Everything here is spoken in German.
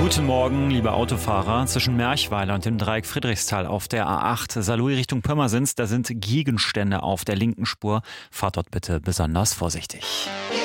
Guten Morgen, liebe Autofahrer. Zwischen Merchweiler und dem Dreieck Friedrichsthal auf der A8 Saarlouis Richtung Pirmasens, da sind Gegenstände auf der linken Spur. Fahrt dort bitte besonders vorsichtig.